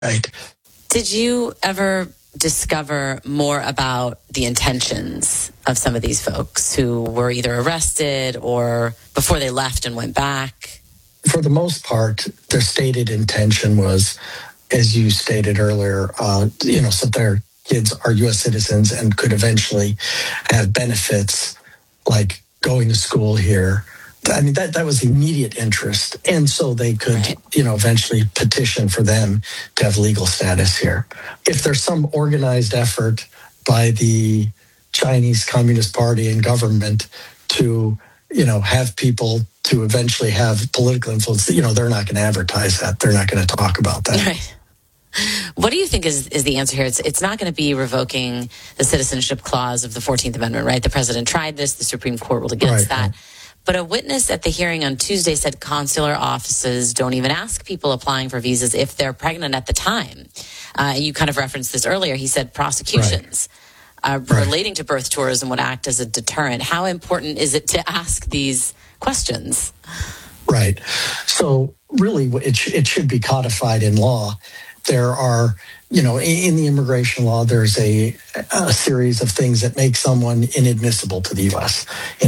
Right. Did you ever discover more about the intentions of some of these folks who were either arrested or before they left and went back? For the most part, their stated intention was, as you stated earlier, so their kids are U.S. citizens and could eventually have benefits like going to school here. I mean, that was immediate interest. And so they could, eventually petition for them to have legal status here. If there's some organized effort by the Chinese Communist Party and government to, have people to eventually have political influence, they're not going to advertise that. They're not going to talk about that. Right. What do you think is the answer here? It's not going to be revoking the citizenship clause of the 14th Amendment, right? The president tried this. The Supreme Court ruled against that. But a witness at the hearing on Tuesday said consular offices don't even ask people applying for visas if they're pregnant at the time. You kind of referenced this earlier. He said prosecutions relating to birth tourism would act as a deterrent. How important is it to ask these questions? Right. So really, it should be codified in law. There are, in the immigration law, there's a series of things that make someone inadmissible to the U.S.,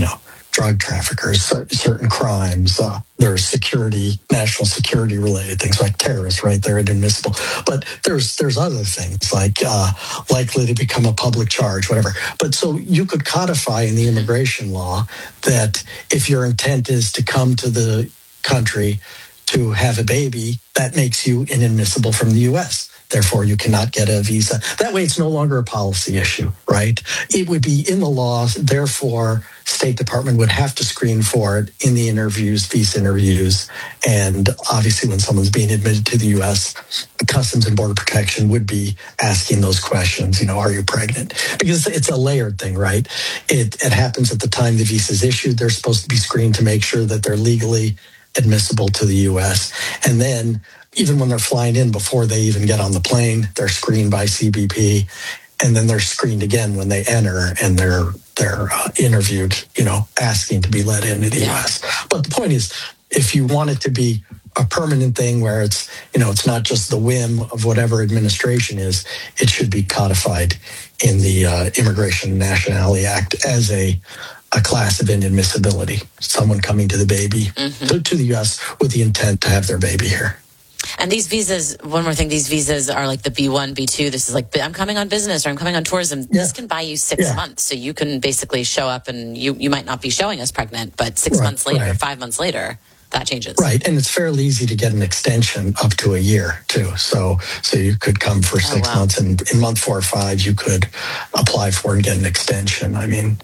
drug traffickers, certain crimes. There's national security related things like terrorists, right? They're inadmissible. But there's other things like likely to become a public charge, whatever. But so you could codify in the immigration law that if your intent is to come to the country to have a baby, that makes you inadmissible from the U.S. Therefore, you cannot get a visa. That way, it's no longer a policy issue, right? It would be in the law. Therefore, State Department would have to screen for it in the visa interviews. And obviously, when someone's being admitted to the U.S., Customs and Border Protection would be asking those questions, are you pregnant? Because it's a layered thing, right? It happens at the time the visa is issued. They're supposed to be screened to make sure that they're legally admissible to the U.S. And then even when they're flying in, before they even get on the plane, they're screened by CBP, and then they're screened again when they enter, and they're interviewed, asking to be let into the U.S. But the point is, if you want it to be a permanent thing where it's, it's not just the whim of whatever administration is, it should be codified in the Immigration and Nationality Act as a class of inadmissibility, someone coming to the U.S. with the intent to have their baby here. And these visas, one more thing, these visas are like the B1, B2. This is like, I'm coming on business or I'm coming on tourism. This can buy you 6 months. So you can basically show up and you might not be showing us pregnant, but 6 months later, 5 months later, that changes. Right. And it's fairly easy to get an extension up to a year too. So you could come for 6 months, and in month 4 or 5, you could apply for and get an extension. I mean,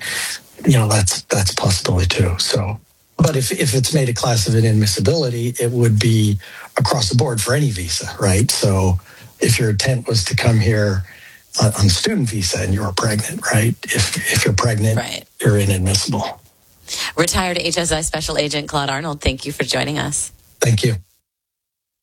that's a possibility too. So, but if it's made a class of inadmissibility, it would be across the board for any visa, right? So if your intent was to come here on a student visa and you're pregnant, right? If you're pregnant, you're inadmissible. Retired HSI Special Agent Claude Arnold, thank you for joining us. Thank you.